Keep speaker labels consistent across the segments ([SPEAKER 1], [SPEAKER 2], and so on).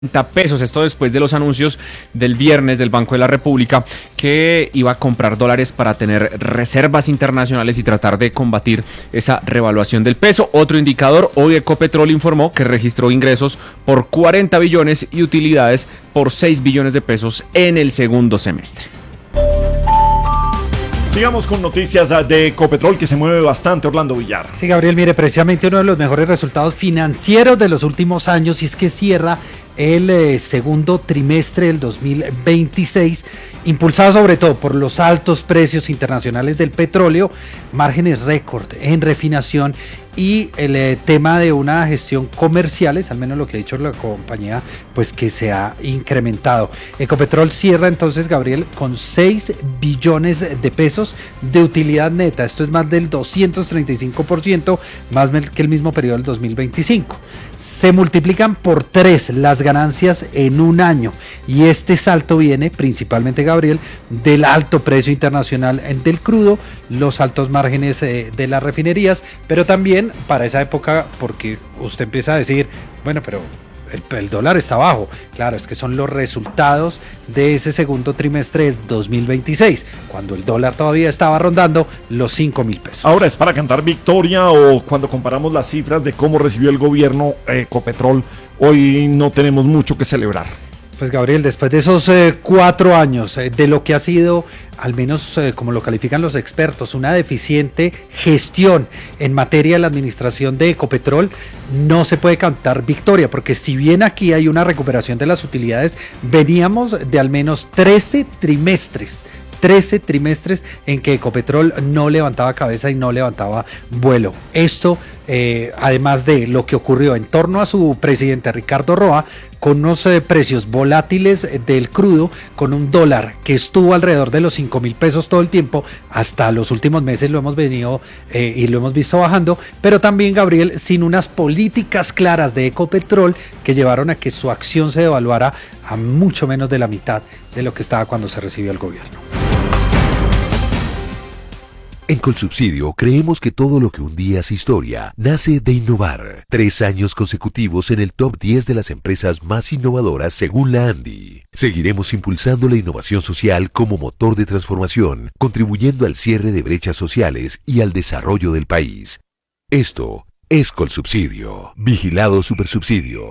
[SPEAKER 1] pesos, esto después de los anuncios del viernes del Banco de la República que iba a comprar dólares para tener reservas internacionales y tratar de combatir esa revaluación del peso. Otro indicador, hoy Ecopetrol informó que registró ingresos por 40 billones y utilidades por 6 billones de pesos en el segundo semestre.
[SPEAKER 2] Sigamos con noticias de Ecopetrol, que se mueve bastante, Orlando Villar.
[SPEAKER 3] Sí, Gabriel, mire, precisamente uno de los mejores resultados financieros de los últimos años, y es que cierra el segundo trimestre del 2026, impulsado sobre todo por los altos precios internacionales del petróleo, márgenes récord en refinación y el tema de una gestión comercial, es al menos lo que ha dicho la compañía, pues que se ha incrementado. Ecopetrol cierra entonces, Gabriel, con 6 billones de pesos de utilidad neta. Esto es más del 235%, más que el mismo periodo del 2025. Se multiplican por 3 las ganancias en un año, y este salto viene principalmente, Gabriel, del alto precio internacional del crudo, los altos márgenes de las refinerías, pero también para esa época, porque usted empieza a decir, bueno, pero el dólar está bajo. Claro, es que son los resultados de ese segundo trimestre de 2026, cuando el dólar todavía estaba rondando los 5.000 pesos.
[SPEAKER 2] Ahora, ¿es para cantar victoria o cuando comparamos las cifras de cómo recibió el gobierno Ecopetrol, hoy no tenemos mucho que celebrar?
[SPEAKER 3] Pues, Gabriel, después de esos 4 años de lo que ha sido, al menos como lo califican los expertos, una deficiente gestión en materia de la administración de Ecopetrol, no se puede cantar victoria, porque si bien aquí hay una recuperación de las utilidades, veníamos de al menos 13 trimestres en que Ecopetrol no levantaba cabeza y no levantaba vuelo. Esto, además de lo que ocurrió en torno a su presidente Ricardo Roa, con unos precios volátiles del crudo, con un dólar que estuvo alrededor de los 5.000 pesos todo el tiempo, hasta los últimos meses lo hemos venido y lo hemos visto bajando, pero también, Gabriel, sin unas políticas claras de Ecopetrol que llevaron a que su acción se devaluara a mucho menos de la mitad de lo que estaba cuando se recibió el gobierno.
[SPEAKER 4] En Colsubsidio creemos que todo lo que un día es historia nace de innovar. 3 años consecutivos en el top 10 de las empresas más innovadoras según la ANDI. Seguiremos impulsando la innovación social como motor de transformación, contribuyendo al cierre de brechas sociales y al desarrollo del país. Esto es Colsubsidio. Vigilado Supersubsidio.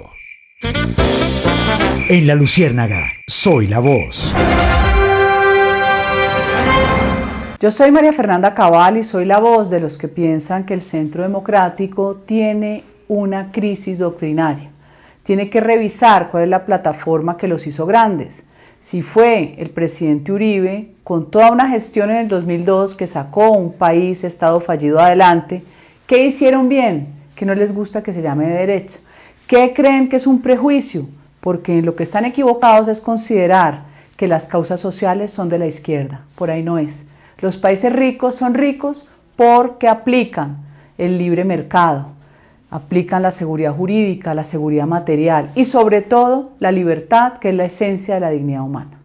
[SPEAKER 5] En La Luciérnaga, soy la voz.
[SPEAKER 6] Yo soy María Fernanda Cabal y soy la voz de los que piensan que el Centro Democrático tiene una crisis doctrinaria. Tiene que revisar cuál es la plataforma que los hizo grandes. Si fue el presidente Uribe, con toda una gestión en el 2002 que sacó un país, estado fallido adelante, ¿qué hicieron bien? Que no les gusta que se llame de derecha. ¿Qué creen que es un prejuicio? Porque en lo que están equivocados es considerar que las causas sociales son de la izquierda. Por ahí no es. Los países ricos son ricos porque aplican el libre mercado, aplican la seguridad jurídica, la seguridad material y sobre todo la libertad, que es la esencia de la dignidad humana.